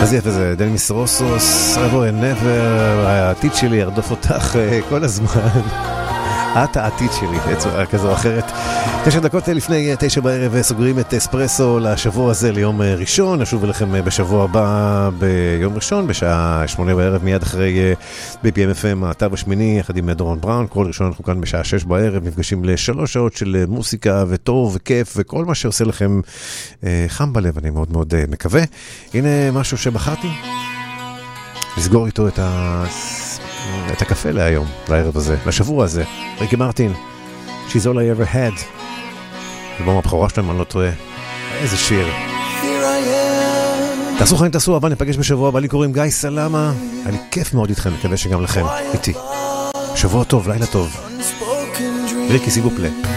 אז יפה זה, דניס רוסוס, רבו נבר, העתיד שלי ירדוף אותך כל הזמן. את העתיד שלי, כזו או אחרת. 9 דקות לפני 9 בערב סוגרים את אספרסו לשבוע הזה ליום ראשון. נשוב אליכם בשבוע הבא ביום ראשון, בשעה 8 בערב, מיד אחרי ב-PMFM, התו השמיני, יחד עם דורון בראון. כל ראשון אנחנו כאן בשעה 6 בערב, נפגשים ל3 שעות של מוסיקה וטוב וכיף, וכל מה שעושה לכם חם בלב, אני מאוד מאוד מקווה. הנה משהו שבחרתי, לסגור איתו את הקפה להיום, לערב הזה, לשבוע הזה. ריקי מרטין, She's All I Ever Had, אלבום הבכורה שלהם, אני לא טועה. איזה שיר. תעשו חיים, תעשו אהבה, ניפגש בשבוע הבא. לי קוראים גיא סלמה, היה לי כיף מאוד איתכם, מקווה שגם לכם. איתי שבוע טוב, לילה טוב. ריקי, סיבו פלה.